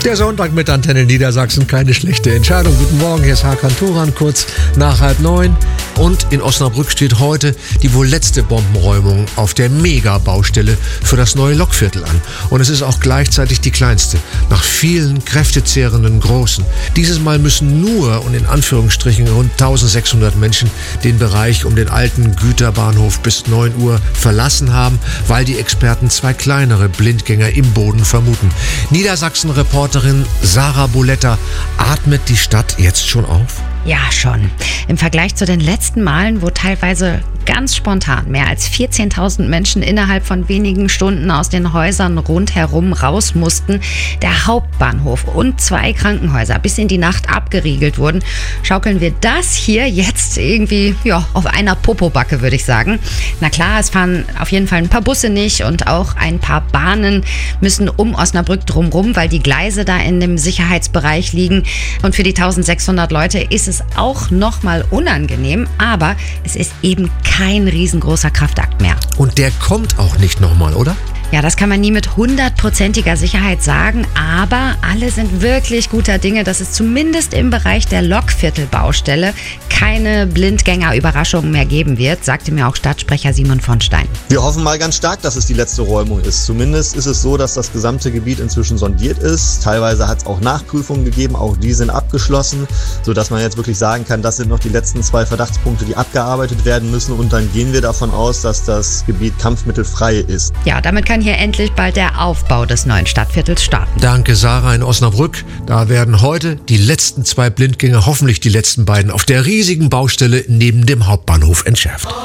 Der Sonntag mit Antenne Niedersachsen, keine schlechte Entscheidung. Guten Morgen, hier ist Hakan Turan, kurz nach 8:30. Und in Osnabrück steht heute die wohl letzte Bombenräumung auf der Mega-Baustelle für das neue Lokviertel an. Und es ist auch gleichzeitig die kleinste, nach vielen kräftezehrenden großen. Dieses Mal müssen nur, und in Anführungsstrichen, rund 1600 Menschen den Bereich um den alten Güterbahnhof bis 9 Uhr verlassen haben, weil die Experten 2 kleinere Blindgänger im Boden vermuten. Niedersachsen-Reporterin Sarah Boletta, atmet die Stadt jetzt schon auf? Ja, schon. Im Vergleich zu den letzten Malen, wo teilweise ganz spontan mehr als 14.000 Menschen innerhalb von wenigen Stunden aus den Häusern rundherum raus mussten, der Hauptbahnhof und 2 Krankenhäuser bis in die Nacht abgeriegelt wurden, schaukeln wir das hier jetzt irgendwie auf einer Popobacke, würde ich sagen. Na klar, es fahren auf jeden Fall ein paar Busse nicht und auch ein paar Bahnen müssen um Osnabrück drumrum, weil die Gleise da in dem Sicherheitsbereich liegen. Und für die 1600 Leute ist es auch nochmal unangenehm, aber es ist eben kein riesengroßer Kraftakt mehr. Und der kommt auch nicht nochmal, oder? Ja, das kann man nie mit 100%iger Sicherheit sagen, aber alle sind wirklich guter Dinge, dass es zumindest im Bereich der Lokviertelbaustelle keine Blindgänger-Überraschungen mehr geben wird, sagte mir auch Stadtsprecher Simon von Stein. Wir hoffen mal ganz stark, dass es die letzte Räumung ist. Zumindest ist es so, dass das gesamte Gebiet inzwischen sondiert ist. Teilweise hat es auch Nachprüfungen gegeben, auch die sind abgeschlossen, sodass man jetzt wirklich sagen kann, das sind noch die letzten 2 Verdachtspunkte, die abgearbeitet werden müssen. Und dann gehen wir davon aus, dass das Gebiet kampfmittelfrei ist. Ja, damit kann hier endlich bald der Aufbau des neuen Stadtviertels starten. Danke, Sarah in Osnabrück. Da werden heute die letzten 2 Blindgänger, hoffentlich die letzten beiden, auf der riesigen Baustelle neben dem Hauptbahnhof entschärft.